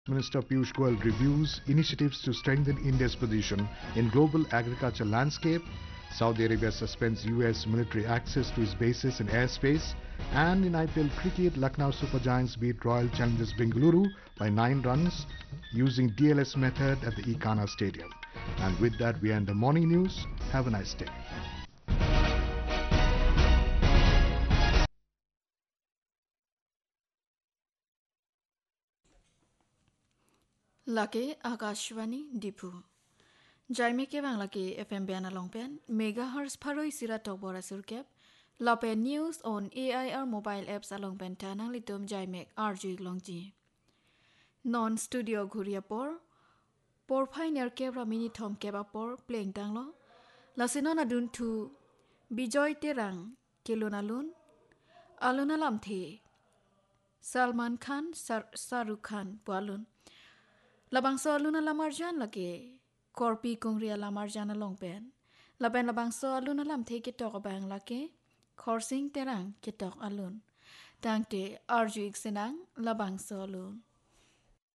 Minister Piyush Goyal reviews initiatives to strengthen India's position in global agriculture landscape. Saudi Arabia suspends US military access to its bases and airspace. And in IPL cricket, Lucknow Super Giants beat Royal Challengers Bengaluru by 9 runs using DLS method at the Ikana Stadium. And with that, we end the morning news. Have a nice day. Lake Akashwani Dipu Jaime ke bang lake FM Bana Longpen Megahertz Paroi Sira Tokbora Surkep Lope News on AIR mobile apps along Tanang Litum Jaime RG Longji Non Studio Guriapor Por Pioneer Kebra Mini Tom Kebapor playing Tanglo Lasinona Dun to Bijoy Terang Kilunalun Aluna Lamte Salman Khan Saruk Khan Bualun Labang so aluna lamarjan lagi korpi kongria lamarjan longpen labang so aluna lam te kitok bang lagi korsing terang kitok alun tangte arju iksenang labang so alun